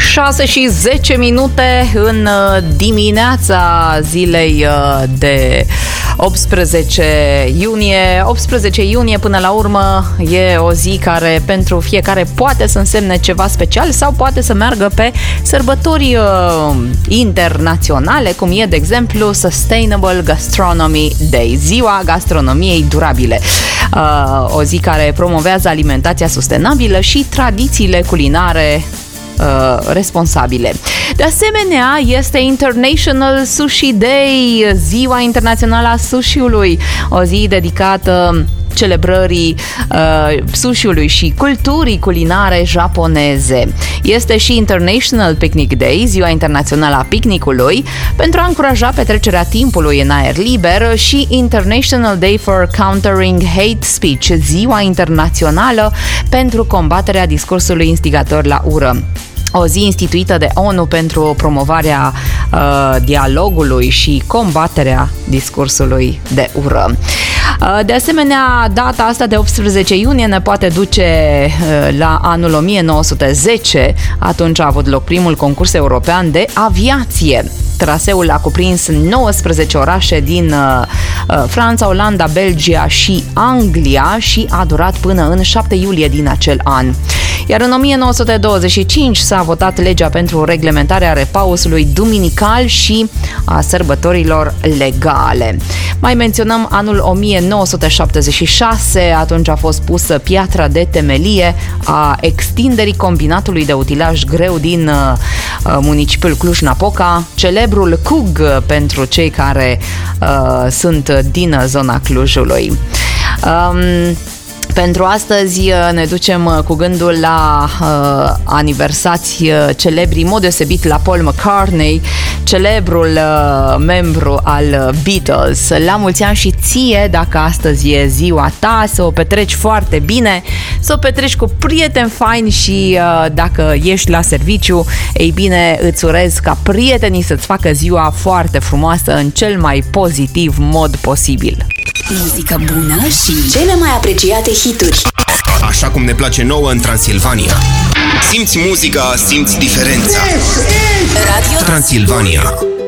6:10 în dimineața zilei de 18 iunie. 18 iunie până la urmă e o zi care pentru fiecare poate să însemne ceva special sau poate să meargă pe sărbători internaționale, cum e de exemplu Sustainable Gastronomy Day, ziua gastronomiei durabile. O zi care promovează alimentația sustenabilă și tradițiile culinare responsabile. De asemenea, este International Sushi Day, ziua internațională a sushiului, o zi dedicată celebrării sushiului și culturii culinare japoneze. Este și International Picnic Day, ziua internațională a picnicului, pentru a încuraja petrecerea timpului în aer liber, și International Day for Countering Hate Speech, ziua internațională pentru combaterea discursului instigator la ură. O zi instituită de ONU pentru promovarea dialogului și combaterea discursului de ură. De asemenea, data asta de 18 iunie ne poate duce la anul 1910. Atunci a avut loc primul concurs european de aviație. Traseul a cuprins 19 orașe din Franța, Olanda, Belgia și Anglia și a durat până în 7 iulie din acel an. Iar în 1925 s-a votat legea pentru reglementarea repausului duminical și a sărbătorilor legale. Mai menționăm anul 1976, atunci a fost pusă piatra de temelie a extinderii combinatului de utilaj greu din municipiul Cluj-Napoca, celebrul CUG pentru cei care sunt din zona Clujului. Pentru astăzi ne ducem cu gândul la aniversați celebri, în mod deosebit la Paul McCartney, celebrul membru al Beatles. La mulți ani și ție, dacă astăzi e ziua ta, să o petreci foarte bine, să o petreci cu prieteni faini și dacă ești la serviciu, ei bine, îți urez ca prietenii să-ți facă ziua foarte frumoasă în cel mai pozitiv mod posibil. Muzică bună și cele mai apreciate hituri. Așa cum ne place nouă în Transilvania. Simți muzica, simți diferența. Radio Transilvania.